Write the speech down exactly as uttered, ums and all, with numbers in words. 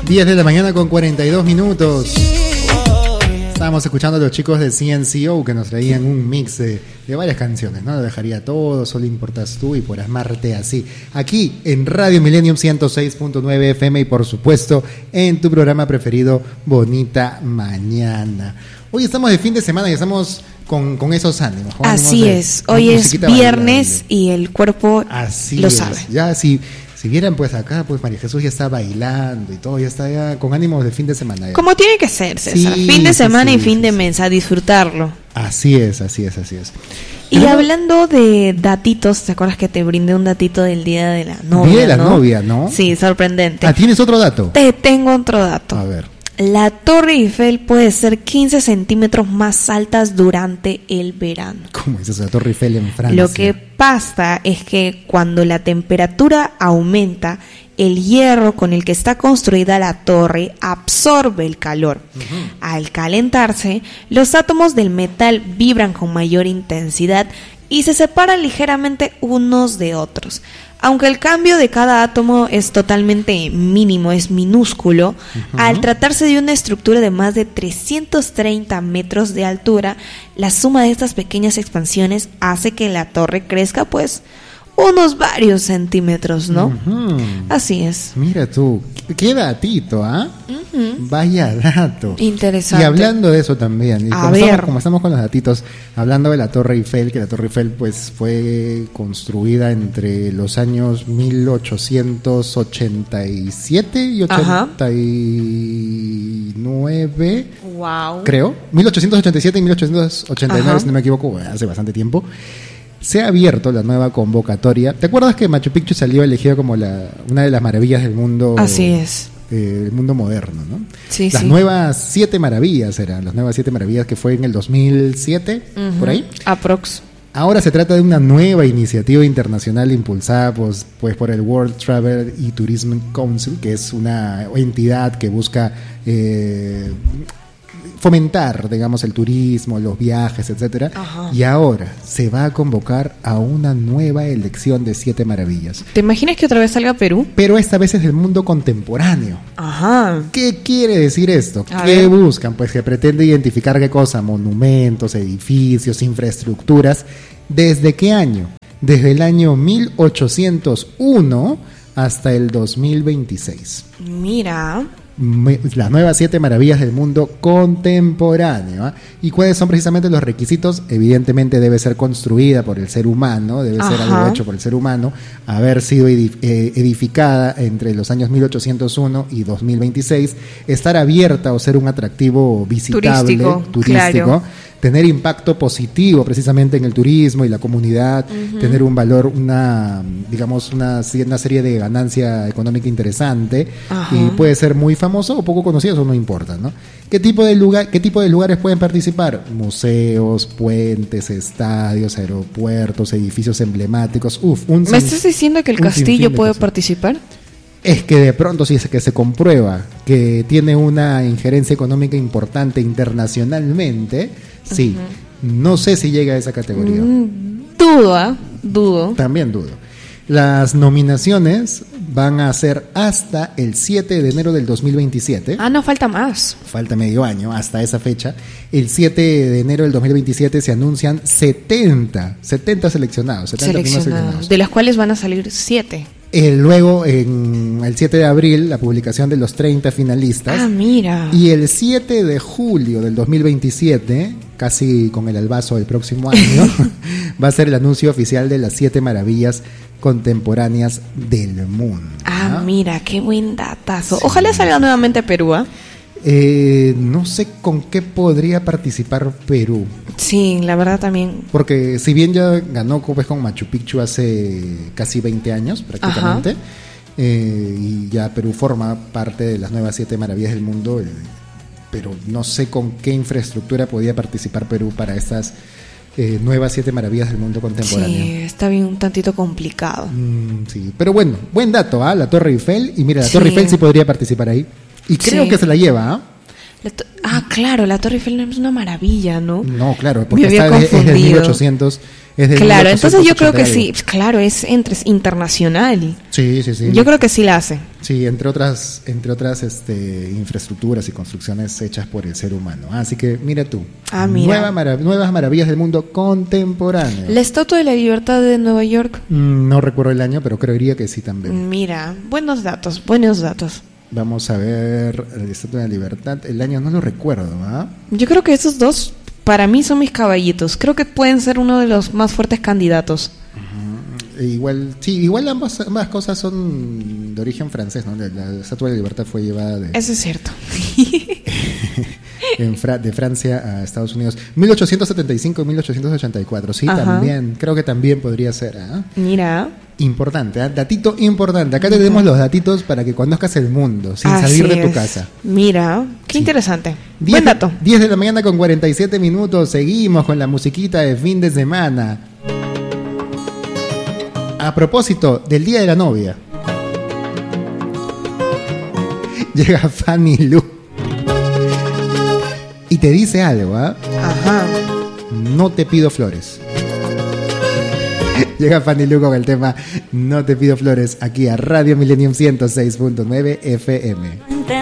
diez de la mañana con cuarenta y dos minutos. Estábamos escuchando a los chicos de C N C O que nos traían un mix de, de varias canciones, ¿no? Lo dejaría todo, solo importas tú y por amarte así. Aquí en Radio Millennium ciento seis punto nueve F M y por supuesto en tu programa preferido, Bonita Mañana. Hoy estamos de fin de semana y estamos con, con esos ánimos. Con así ánimos de, es, hoy es viernes bailable. Y el cuerpo así lo es. sabe. Ya si, si vieran pues acá, pues María Jesús ya está bailando y todo, ya está ya con ánimos de fin de semana. Ya. Como tiene que ser, César. Sí, fin de sí, semana sí, y fin sí, de sí. mes, a disfrutarlo. Así es, así es, así es. Y Pero, hablando de datitos, ¿te acuerdas que te brindé un datito del día de la novia? Día de la ¿no? novia, ¿no? Sí, sorprendente. Ah, ¿tienes otro dato? Te tengo otro dato. A ver. La Torre Eiffel puede ser quince centímetros más altas durante el verano. ¿Cómo es eso? La Torre Eiffel en Francia. Lo que pasa es que cuando la temperatura aumenta, el hierro con el que está construida la torre absorbe el calor. Uh-huh. Al calentarse, los átomos del metal vibran con mayor intensidad y se separan ligeramente unos de otros. Aunque el cambio de cada átomo es totalmente mínimo, es minúsculo, uh-huh. Al tratarse de una estructura de más de trescientos treinta metros de altura, la suma de estas pequeñas expansiones hace que la torre crezca pues unos varios centímetros, ¿no? Uh-huh. Así es. Mira tú, qué datito, ¿ah? ¿eh? Uh-huh. Vaya dato. Interesante. Y hablando de eso también, y A como, ver. Estamos, como estamos con los datitos, hablando de la Torre Eiffel, que la Torre Eiffel pues fue construida entre los años mil ochocientos ochenta y siete y ochenta y nueve. Wow. Creo. mil ochocientos ochenta y siete y mil ochocientos ochenta y nueve, Ajá. si no me equivoco, hace bastante tiempo. Se ha abierto la nueva convocatoria. ¿Te acuerdas que Machu Picchu salió elegido como la, una de las maravillas del mundo? Así es. Eh, del mundo moderno, ¿no? Sí, las sí. nuevas siete maravillas eran, las nuevas siete maravillas que fue en el dos mil siete, uh-huh. Por ahí. Aprox. Ahora se trata de una nueva iniciativa internacional impulsada pues, pues por el World Travel y Tourism Council, que es una entidad que busca eh, fomentar, digamos, el turismo, los viajes, etcétera. Ajá. Y ahora se va a convocar a una nueva elección de siete maravillas. ¿Te imaginas que otra vez salga Perú? Pero esta vez es del mundo contemporáneo. Ajá. ¿Qué quiere decir esto? A ¿Qué ver. buscan? Pues que pretende identificar qué cosa, monumentos, edificios, infraestructuras. ¿Desde qué año? Desde el año mil ochocientos uno hasta el dos mil veintiséis. Mira. Las nuevas siete maravillas del mundo contemporáneo. ¿eh? ¿Y cuáles son precisamente los requisitos? Evidentemente debe ser construida por el ser humano, debe Ajá. ser algo hecho por el ser humano, haber sido edificada entre los años mil ochocientos uno y dos mil veintiséis, estar abierta o ser un atractivo visitable, turístico, turístico claro. Tener impacto positivo precisamente en el turismo y la comunidad, uh-huh. tener un valor, una digamos una, una serie de ganancia económica interesante. Ajá. Y puede ser muy famoso o poco conocido, eso no importa, ¿no? ¿Qué tipo de lugar, qué tipo de lugares pueden participar? Museos, puentes, estadios, aeropuertos, edificios emblemáticos. Uf, un ¿Me estás diciendo que el castillo puede cosas. participar? Es que de pronto si es que se comprueba que tiene una injerencia económica importante internacionalmente, sí, uh-huh. no sé si llega a esa categoría. Mm, dudo, ¿eh? dudo. También dudo. Las nominaciones van a ser hasta el siete de enero del dos mil veintisiete. Ah, no, falta más. Falta medio año hasta esa fecha. El siete de enero del dos mil veintisiete se anuncian setenta, setenta seleccionados, setenta seleccionados, seleccionados. De las cuales van a salir siete. Eh, luego, en el siete de abril, la publicación de los treinta finalistas. Ah, mira. Y el siete de julio del dos mil veintisiete, casi con el albazo del próximo año, va a ser el anuncio oficial de las siete maravillas contemporáneas del mundo. Ah, ¿no? mira, qué buen datazo. Sí. Ojalá salga nuevamente Perú, ¿eh? Eh, no sé con qué podría participar Perú. Sí, la verdad también. Porque si bien ya ganó pues, con Machu Picchu hace casi veinte años prácticamente, eh, y ya Perú forma parte de las nuevas siete maravillas del mundo, eh, pero no sé con qué infraestructura podía participar Perú para estas eh, nuevas siete maravillas del mundo contemporáneo. Sí, está bien un tantito complicado. Mm, sí, pero bueno, buen dato, ¿ah? ¿eh? La Torre Eiffel, y mira, la sí. Torre Eiffel sí podría participar ahí. Y creo sí. que se la lleva, ¿ah? ¿eh? To- ah, claro, la Torre Eiffel es una maravilla, ¿no? No, claro, porque Me había está de, es del confundido. mil ochocientos. Es del Claro, mil ochocientos entonces yo creo que ochenta y sí, claro, es entre, es internacional. Sí, sí, sí. Yo creo que sí la hace. Sí, entre otras, entre otras este, infraestructuras y construcciones hechas por el ser humano. Así que mira tú, Ah, mira. Nueva marav- nuevas maravillas del mundo contemporáneo. La Estatua de la Libertad de Nueva York. Mm, No recuerdo el año, pero creería que sí también. Mira, buenos datos, buenos datos. Vamos a ver el Estatua de la Libertad. El año no lo recuerdo, ¿ah? Yo creo que esos dos, para mí, son mis caballitos. Creo que pueden ser uno de los más fuertes candidatos. E igual, sí, igual ambas, ambas cosas son de origen francés, ¿no? La, la Estatua de la Libertad fue llevada de, Eso es cierto. en Fra- de Francia a Estados Unidos. mil ochocientos setenta y cinco y mil ochocientos ochenta y cuatro. Sí, Ajá. también. Creo que también podría ser. ¿Ah? Mira. Importante, ¿ah? Datito importante. Acá te tenemos los datitos para que conozcas el mundo sin Así salir de tu es. casa. Mira, qué Sí. interesante. diez Buen dato. diez de la mañana con cuarenta y siete minutos. Seguimos con la musiquita de fin de semana. A propósito del Día de la Novia, llega Fanny Lu y te dice algo, ¿ah? Ajá. No te pido flores. Llega Fanny Lu con el tema No te pido flores aquí a Radio Millennium ciento seis punto nueve F M.